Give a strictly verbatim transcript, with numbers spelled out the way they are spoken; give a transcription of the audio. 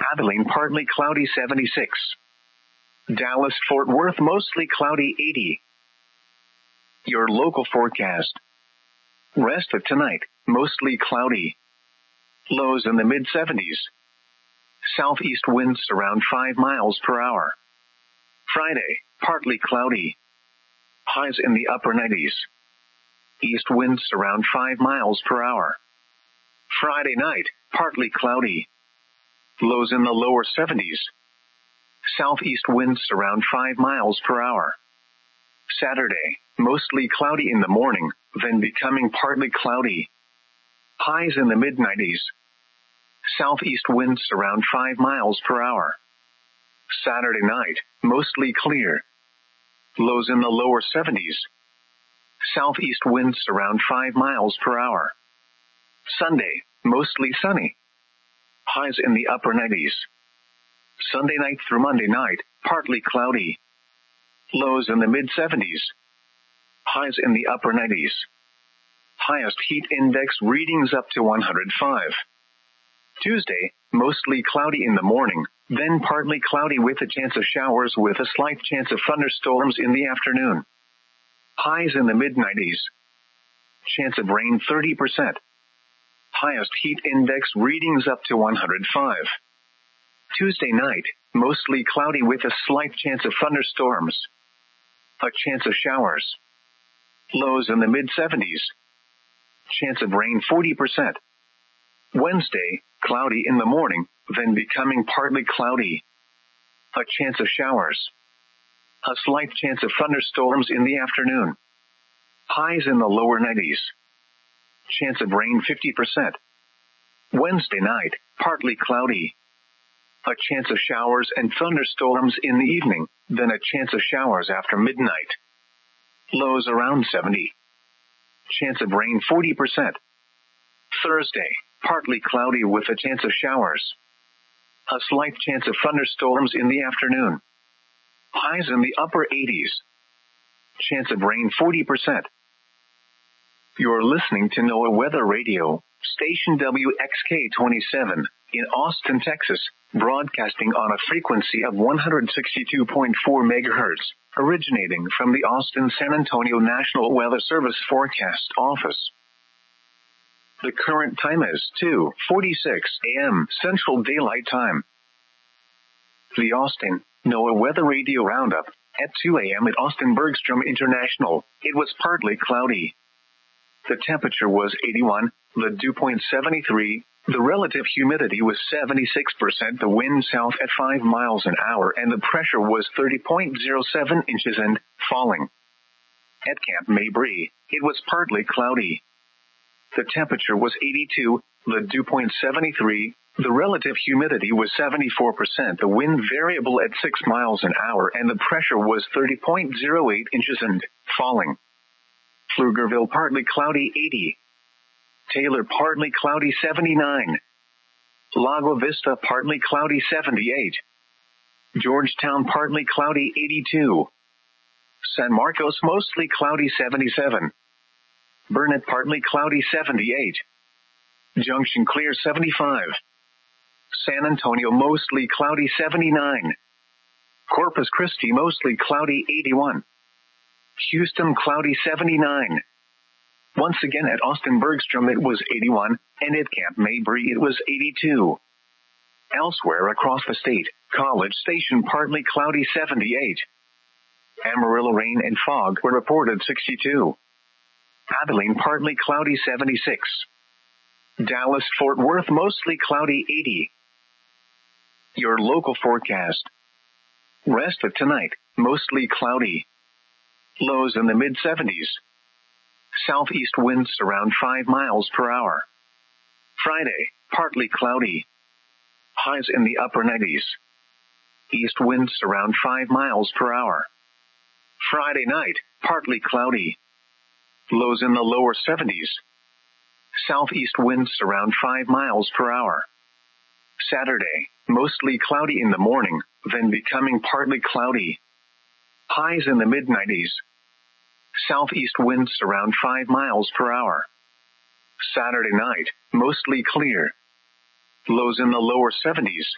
Abilene, partly cloudy seventy-six. Dallas, Fort Worth, mostly cloudy eighty. Your local forecast. Rest of tonight, mostly cloudy. Lows in the mid seventies. Southeast winds around five miles per hour. Friday, partly cloudy. Highs in the upper nineties. East winds around five miles per hour. Friday night, partly cloudy. Lows in the lower seventies. Southeast winds around five miles per hour. Saturday, mostly cloudy in the morning, then becoming partly cloudy. Highs in the mid nineties. Southeast winds around five miles per hour. Saturday night, mostly clear. Lows in the lower seventies. Southeast winds around five miles per hour. Sunday, mostly sunny. Highs in the upper nineties. Sunday night through Monday night, partly cloudy. Lows in the mid seventies. Highs in the upper nineties. Highest heat index readings up to one hundred five. Tuesday, mostly cloudy in the morning, then partly cloudy with a chance of showers with a slight chance of thunderstorms in the afternoon. Highs in the mid nineties. Chance of rain thirty percent. Highest heat index readings up to one hundred five. Tuesday night, mostly cloudy with a slight chance of thunderstorms. A chance of showers. Lows in the mid seventies. Chance of rain forty percent. Wednesday, cloudy in the morning, then becoming partly cloudy. A chance of showers. A slight chance of thunderstorms in the afternoon. Highs in the lower nineties. Chance of rain fifty percent. Wednesday night, partly cloudy. A chance of showers and thunderstorms in the evening, then a chance of showers after midnight. Lows around seventy. Chance of rain forty percent. Thursday, partly cloudy with a chance of showers. A slight chance of thunderstorms in the afternoon. Highs in the upper eighties. Chance of rain forty percent. You're listening to NOAA Weather Radio, station W X K twenty-seven, in Austin, Texas, broadcasting on a frequency of one hundred sixty-two point four megahertz, originating from the Austin-San Antonio National Weather Service Forecast Office. The current time is two forty-six a.m. Central Daylight Time. The Austin NOAA Weather Radio Roundup. At two a.m. at Austin Bergstrom International, it was partly cloudy. The temperature was eighty-one, the dew point seventy-three, the relative humidity was seventy-six percent, the wind south at five miles an hour, and the pressure was thirty point zero seven inches and falling. At Camp Mabry, it was partly cloudy. The temperature was eighty-two, the dew point seventy-three, the relative humidity was seventy-four percent, the wind variable at six miles an hour, and the pressure was thirty point zero eight inches and falling. Pflugerville, partly cloudy eighty. Taylor, partly cloudy seventy-nine. Lago Vista, partly cloudy seventy-eight. Georgetown, partly cloudy eighty-two. San Marcos, mostly cloudy seventy-seven. Burnett, partly cloudy seventy-eight. Junction, clear seventy-five. San Antonio, mostly cloudy seventy-nine. Corpus Christi, mostly cloudy eighty-one. Houston, cloudy seventy-nine. Once again at Austin Bergstrom it was eighty-one, and at Camp Mabry it was eighty-two. Elsewhere across the state, College Station, partly cloudy seventy-eight. Amarillo, rain and fog were reported sixty-two. Abilene, partly cloudy seventy-six. Dallas, Fort Worth, mostly cloudy eighty. Your local forecast. Rest of tonight, mostly cloudy. Lows in the mid seventies. Southeast winds around five miles per hour. Friday, partly cloudy. Highs in the upper nineties. East winds around five miles per hour. Friday night, partly cloudy. Lows in the lower seventies. Southeast winds around five miles per hour. Saturday, mostly cloudy in the morning, then becoming partly cloudy. Highs in the mid nineties. Southeast winds around five miles per hour. Saturday night, mostly clear. Lows in the lower seventies.